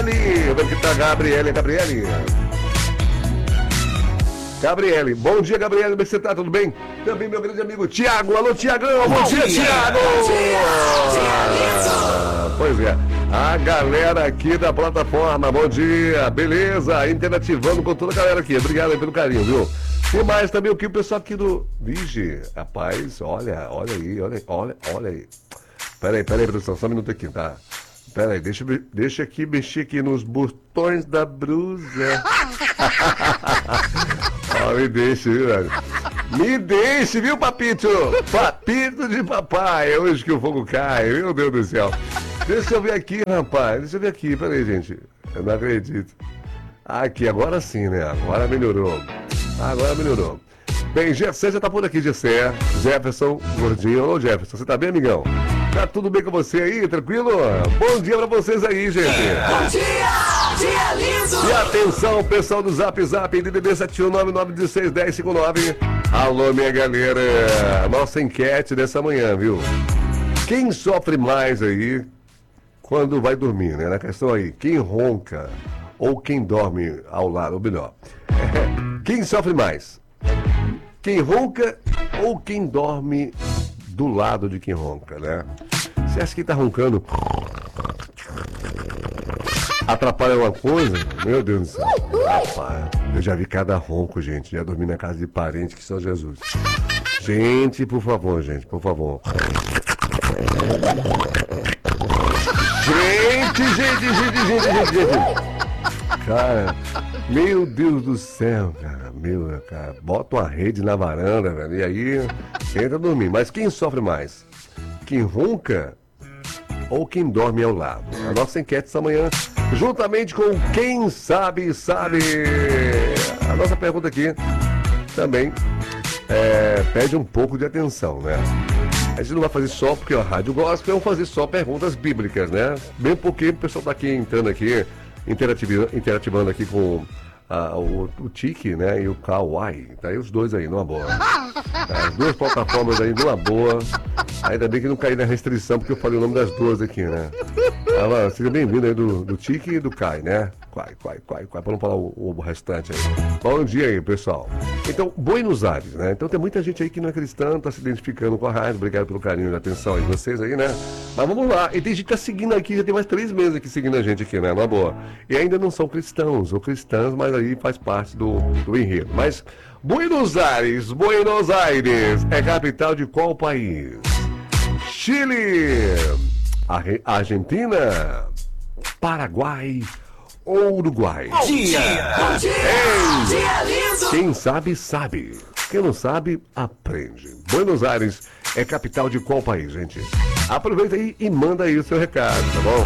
Gabriele. Como é que tá, Gabriele? Gabriele, bom dia, Gabriele, como é que você tá? Tudo bem? Também meu grande amigo Tiago. Alô, Tiagão, bom dia, Tiago! Pois é, a galera aqui da plataforma, bom dia, beleza? Interativando com toda a galera aqui, obrigado aí pelo carinho, viu? E mais também o que o pessoal aqui do Vigi, rapaz, olha aí. Peraí, produção, só um minuto aqui, tá? Peraí, deixa aqui mexer aqui nos botões da blusa. Me deixe, viu, velho? Me deixe, viu, papito? Papito de papai, é hoje que o fogo cai, meu Deus do céu. Deixa eu ver aqui, rapaz, peraí, gente. Eu não acredito. Aqui, agora sim, né? Agora melhorou. Bem, Gessé já tá por aqui, Gessé. Jefferson, gordinho. Ô, Jefferson, você tá bem, amigão? Tá tudo bem com você aí? Tranquilo? Bom dia pra vocês aí, gente. Bom dia lindo. E atenção, pessoal do Zap DDD 71991161059. Alô, minha galera. Nossa enquete dessa manhã, viu? Quem sofre mais aí quando vai dormir, né? Na questão aí, quem ronca ou quem dorme ao lado, ou melhor, quem sofre mais? Quem ronca ou quem dorme do lado de quem ronca, né? Você acha que tá roncando atrapalha alguma coisa? Meu Deus do céu. Rapaz, eu já vi cada ronco, gente. Já dormi na casa de parente que são Jesus. Gente, por favor. Gente. Cara, meu Deus do céu, cara. Cara, bota uma rede na varanda, velho, e aí entra dormir. Mas quem sofre mais? Quem ronca ou quem dorme ao lado? A nossa enquete essa manhã, juntamente com quem sabe. A nossa pergunta aqui também pede um pouco de atenção, né? A gente não vai fazer só porque a Rádio Gospel, vamos fazer só perguntas bíblicas, né? Bem porque o pessoal tá aqui entrando aqui, interativando aqui com o Tiki, né, e o Kawaii. Tá aí os dois aí, numa boa. As duas plataformas aí, numa boa. Ainda bem que não caí na restrição, porque eu falei o nome das duas aqui, né? Seja bem-vindo aí do Tiki e do Kai, né? Quai, pra não falar o restante aí. Bom dia aí, pessoal. Então, Buenos Aires, né? Então tem muita gente aí que não é cristã, tá se identificando com a rádio. Obrigado pelo carinho e atenção aí de vocês aí, né? Mas vamos lá. E tem gente que tá seguindo aqui, já tem mais 3 meses aqui seguindo a gente aqui, né? Na boa. E ainda não são cristãos ou cristãs, mas aí faz parte do enredo. Mas Buenos Aires é capital de qual país? Chile, Argentina, Paraguai ou Uruguai? Bom dia lindo. Quem sabe, sabe. Quem não sabe, aprende. Buenos Aires é capital de qual país, gente? Aproveita aí e manda aí o seu recado, tá bom?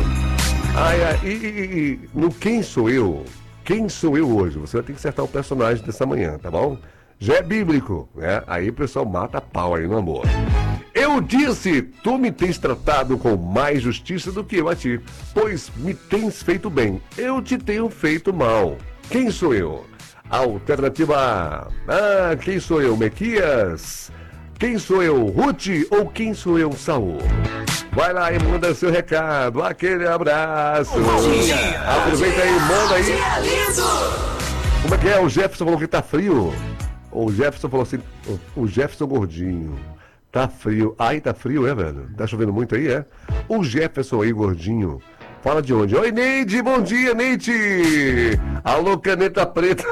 No Quem Sou Eu? Quem sou eu hoje? Você vai ter que acertar o personagem dessa manhã, tá bom? Já é bíblico, né? Aí o pessoal mata a pau aí no amor. Eu disse, tu me tens tratado com mais justiça do que eu a ti, pois me tens feito bem, eu te tenho feito mal. Quem sou eu? Alternativa A. Quem sou eu? Mequias? Quem sou eu? Ruth? Ou quem sou eu? Saul? Vai lá e manda seu recado. Aquele abraço. Aproveita aí, manda aí. Como é que é? O Jefferson falou que tá frio. O Jefferson falou assim, o Jefferson gordinho. Tá frio. Aí tá frio, é, velho? Tá chovendo muito aí, é? O Jefferson aí, gordinho. Fala de onde? Oi, Neide, bom dia, Neide. Alô, caneta preta.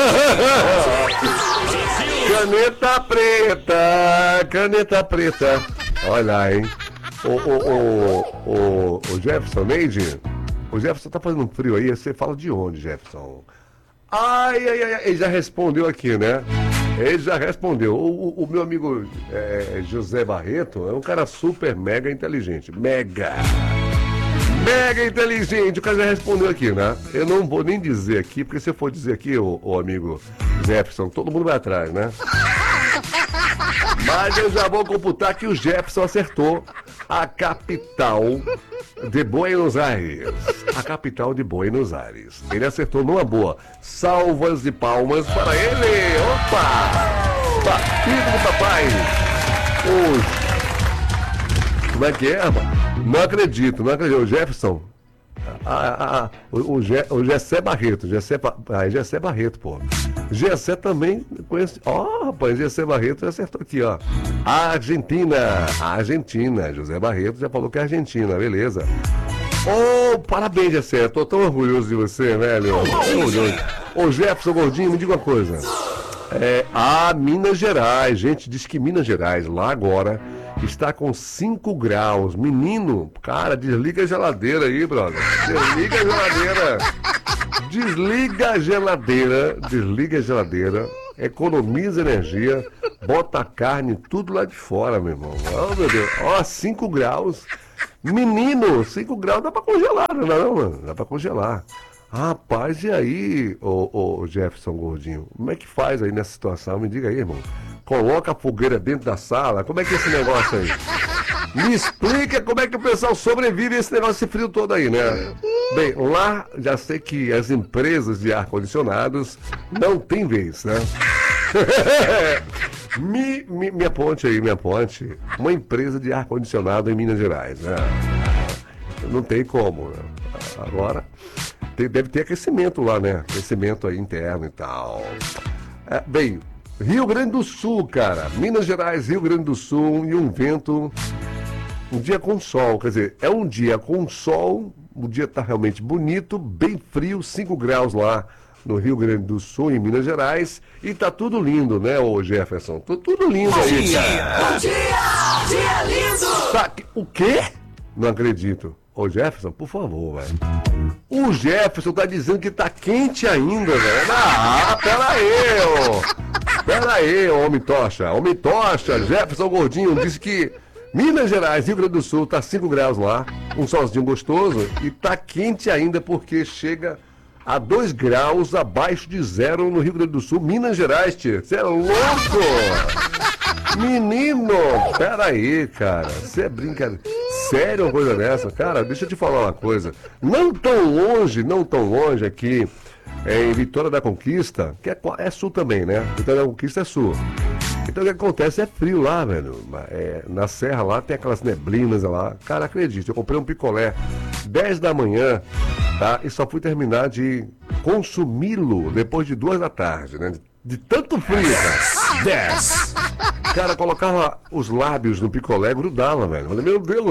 Caneta preta. Olha lá, hein? O Jefferson, Neide. O Jefferson tá fazendo frio aí. Você fala de onde, Jefferson? Ai, ele já respondeu aqui, né? Ele já respondeu. O meu amigo José Barreto é um cara super mega inteligente. Mega inteligente. O cara já respondeu aqui, né? Eu não vou nem dizer aqui, porque se eu for dizer aqui, o amigo Jefferson, todo mundo vai atrás, né? Mas eu já vou computar que o Jefferson acertou a capital de Buenos Aires. A capital de Buenos Aires. Ele acertou numa boa. Salvas de palmas para ele. Opa! Batido do papai. Como é que é, rapaz? Não acredito. O Jefferson. O Gessé Barreto. Gessé Barreto, pô. Gessé também conhece. Rapaz, Gessé Barreto já acertou aqui, ó. Argentina. José Barreto já falou que é Argentina, beleza. Parabéns, Gessé. Tô tão orgulhoso de você, velho. Ô, Jefferson Gordinho, me diga uma coisa. Minas Gerais. Gente, diz que Minas Gerais, lá agora, está com 5 graus. Menino, cara, desliga a geladeira aí, brother. Desliga a geladeira. Economiza energia. Bota a carne tudo lá de fora, meu irmão. Meu Deus. 5 graus. Menino, 5 graus dá pra congelar, não, mano? Dá pra congelar. Rapaz, e aí, ô Jefferson Gordinho? Como é que faz aí nessa situação? Me diga aí, irmão. Coloca a fogueira dentro da sala? Como é que é esse negócio aí? Me explica como é que o pessoal sobrevive a esse negócio, esse frio todo aí, né? Bem, lá já sei que as empresas de ar-condicionados não tem vez, né? Me aponte aí, uma empresa de ar-condicionado em Minas Gerais, né? Não tem como, né? Agora, deve ter aquecimento lá, né? Aquecimento aí interno e tal. Bem, Rio Grande do Sul, cara. Minas Gerais, Rio Grande do Sul e um vento. Um dia com sol, quer dizer, é um dia com sol, o dia tá realmente bonito, bem frio, 5 graus lá no Rio Grande do Sul, em Minas Gerais, e tá tudo lindo, né, ô Jefferson? Tudo lindo aí, cara. Bom dia lindo! Tá, o quê? Não acredito. Ô Jefferson, por favor, velho. O Jefferson tá dizendo que tá quente ainda, velho. Pera aí, homem tocha. Jefferson Gordinho disse que Minas Gerais, Rio Grande do Sul, tá 5 graus lá, um solzinho gostoso, e tá quente ainda porque chega a 2 graus abaixo de zero no Rio Grande do Sul, Minas Gerais, tia. Você é louco? Menino, peraí, cara, você é brincadeira. Sério uma coisa dessa? Cara, deixa eu te falar uma coisa. Não tão longe aqui, em Vitória da Conquista, que é sul também, né? Vitória da Conquista é sul. Então o que acontece é frio lá, velho. Na serra lá tem aquelas neblinas lá. Cara, acredite, eu comprei um picolé 10 da manhã, tá? E só fui terminar de consumi-lo depois de 2 da tarde, né? De tanto frio, cara. 10. Cara, colocava os lábios no picolé, grudava, velho. Falei, meu Deus.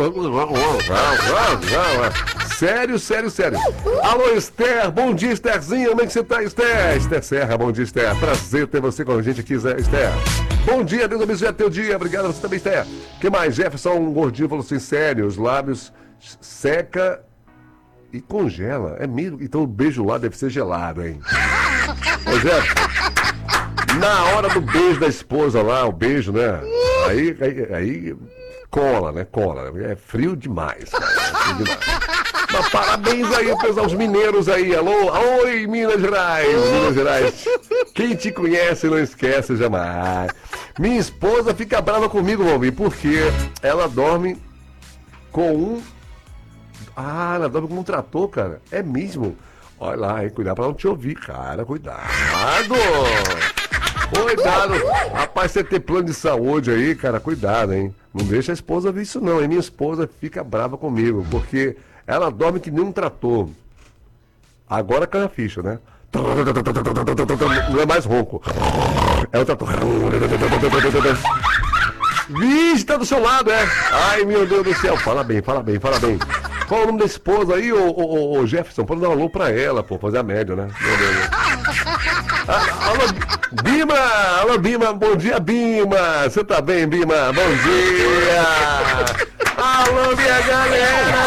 Sério. Alô, Esther. Bom dia, Estherzinha. Como é que você tá, Esther? Esther Serra, bom dia, Esther. Prazer ter você com a gente aqui, Esther. Bom dia, Deus abençoe teu dia. Obrigado a você também, Esther. O que mais? Jefferson, um gordinho, falou assim, sério, os lábios seca e congela. É mesmo? Então o beijo lá deve ser gelado, hein? Ô, Jefferson, na hora do beijo da esposa lá, o beijo, né? Aí cola, né? É frio demais, cara. É frio demais. Mas parabéns aí, pessoal, os mineiros aí. Alô, oi, Minas Gerais. Quem te conhece não esquece jamais. Minha esposa fica brava comigo, Valmir, porque ela dorme com ela dorme com um trator, cara. É mesmo. Olha lá, hein? Cuidado pra não te ouvir, cara. Cuidado. Rapaz, você tem plano de saúde aí, cara, cuidado, hein? Não deixa a esposa ver isso não, hein? Minha esposa fica brava comigo, porque ela dorme que nem um trator. Agora cai a ficha, né? Não é mais ronco. É o trator. Vixe, tá do seu lado, é? Ai, meu Deus do céu. Fala bem. Qual é o nome da esposa aí, ô Jefferson? Pode dar um alô pra ela, pô, fazer a média, né? Meu Deus. Alô, Bima, bom dia, Bima. Você tá bem, Bima? Bom dia. Alô, minha galera.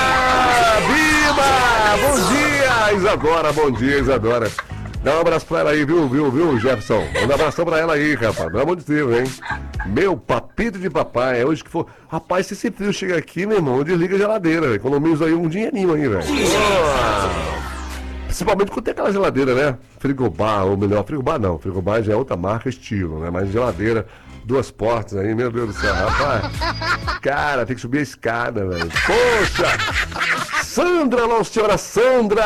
Bima, bom dia. Isadora, bom dia, Isadora. Dá um abraço pra ela aí, viu, Jefferson? Manda um abração pra ela aí, rapaz. Pelo amor de Deus, hein? Meu papito de papai, é hoje que for. Rapaz, se esse frio chega aqui, meu irmão, desliga a geladeira. Economiza aí um dinheirinho aí, velho. Principalmente quando tem aquela geladeira, né? Frigobar, ou melhor, frigobar não. Frigobar já é outra marca, estilo, né? Mas geladeira, 2 portas aí, meu Deus do céu, rapaz. Cara, tem que subir a escada, velho. Poxa! Sandra, nossa senhora Sandra!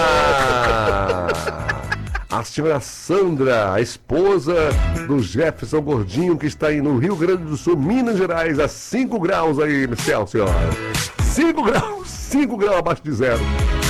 A senhora Sandra, a esposa do Jefferson Gordinho, que está aí no Rio Grande do Sul, Minas Gerais, a 5 graus aí, Celsius. 5 graus! 5 graus abaixo de zero.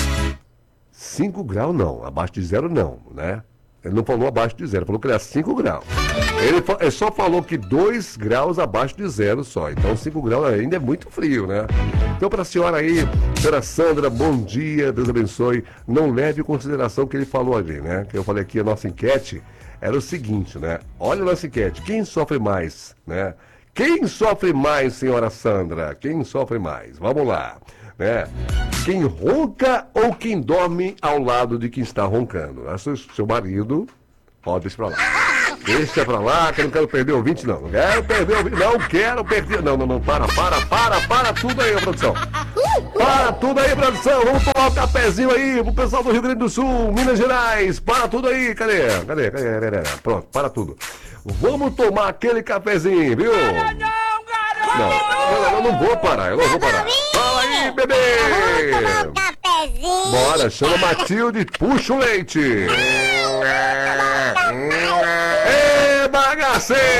5 graus não, abaixo de zero não, né? Ele não falou abaixo de zero, falou que era 5 graus. Ele só falou que 2 graus abaixo de zero só. Então 5 graus ainda é muito frio, né? Então para a senhora aí, senhora Sandra, bom dia, Deus abençoe. Não leve em consideração o que ele falou ali, né? Que eu falei aqui, a nossa enquete era o seguinte, né? Olha a nossa enquete, quem sofre mais, né? Quem sofre mais, senhora Sandra? Quem sofre mais? Vamos lá, né? Quem ronca ou quem dorme ao lado de quem está roncando? Seu marido, ó, deixa pra lá. Deixa pra lá, que eu não quero perder o ouvinte, não. Não quero perder o ouvinte, não quero perder. Não, para tudo aí, produção. Para tudo aí, produção. Vamos tomar um cafezinho aí pro pessoal do Rio Grande do Sul, Minas Gerais. Para tudo aí, cadê? Pronto, para tudo. Vamos tomar aquele cafezinho, viu? Não, eu não vou parar, Fala aí, bebê! Vamos tomar um cafezinho. Bora, chama Matilde, puxa o leite! Ê, bagaceiro!